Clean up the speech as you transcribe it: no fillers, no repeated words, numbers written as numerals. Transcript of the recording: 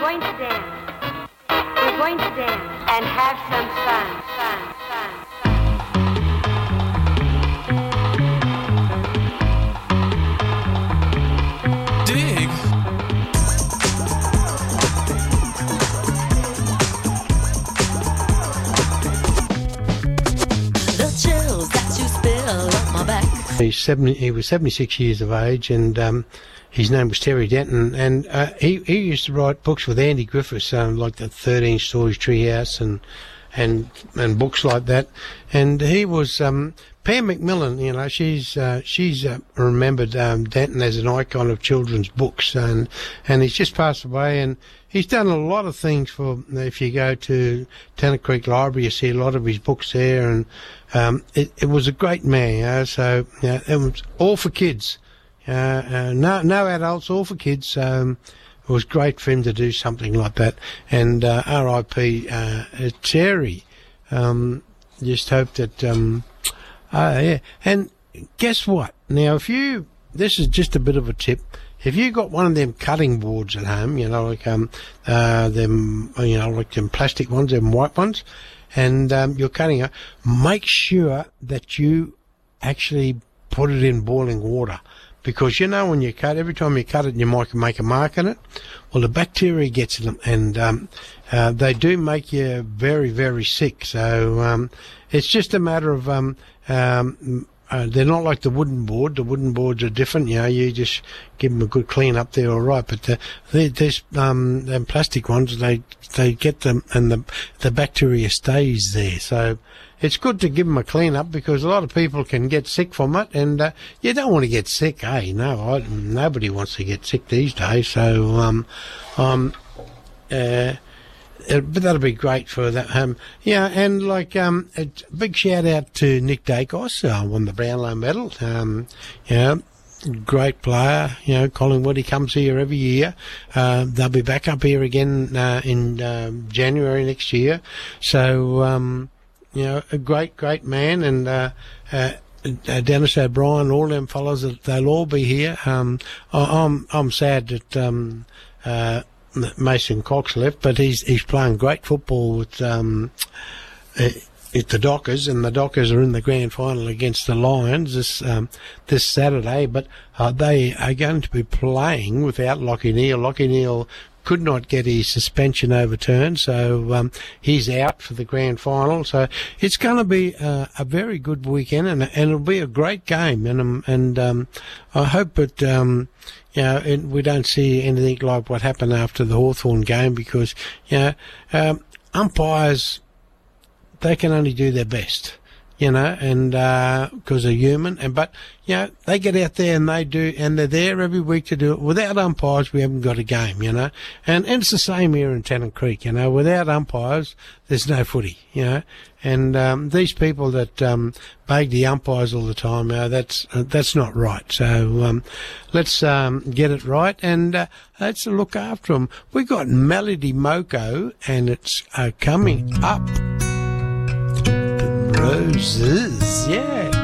going to dance. We're going to dance and have some fun. Dig. The chills that you spill up my back. He was 76 years of age, and his name was Terry Denton, and he used to write books with Andy Griffiths, like the 13 Stories Treehouse and books like that. And he was Pam McMillan. You know, she's remembered Denton as an icon of children's books, and he's just passed away. And he's done a lot of things for. If you go to Tennant Creek Library, you see a lot of his books there, and it was a great man. You know, so it was all for kids. No adults, all for kids. It was great for him to do something like that. And R.I.P. Terry. Just hope that. Yeah. And guess what? Now, this is just a bit of a tip. If you got one of them cutting boards at home, you know, like them plastic ones, them white ones, and you're cutting it, make sure that you actually put it in boiling water. Because, you know, when you cut, every time you cut it, you might make a mark in it. Well, the bacteria gets in them, and they do make you very, very sick. So it's just a matter of they're not like the wooden board. The wooden boards are different. You know, you just give them a good clean up there, all right. But these them plastic ones, they get them, and the bacteria stays there. So it's good to give them a clean up, because a lot of people can get sick from it, and you don't want to get sick, eh? No, nobody wants to get sick these days. So but that'll be great for that. Yeah, and like a big shout out to Nick Dacos, won the Brownlow medal. Yeah, great player. You know, Collingwood, he comes here every year. They'll be back up here again in January next year. So you know, a great man, and Dennis O'Brien, all them fellas, they'll all be here. I'm sad that Mason Cox left, but he's playing great football with the Dockers, and the Dockers are in the grand final against the Lions this Saturday. But they are going to be playing without Lachie Neale. Lachie Neale could not get his suspension overturned, so he's out for the grand final. So it's going to be a very good weekend, and it'll be a great game. And I hope that you know, we don't see anything like what happened after the Hawthorn game, because you know, umpires, they can only do their best. You know, and because they're human, but you know, they get out there and they do, and they're there every week to do it. Without umpires, we haven't got a game, you know, and it's the same here in Tennant Creek. You know, without umpires, there's no footy. You know, and these people that beg the umpires all the time, that's not right. So let's get it right, and let's look after them. We got Melody Moko, and it's coming up. Roses, yeah.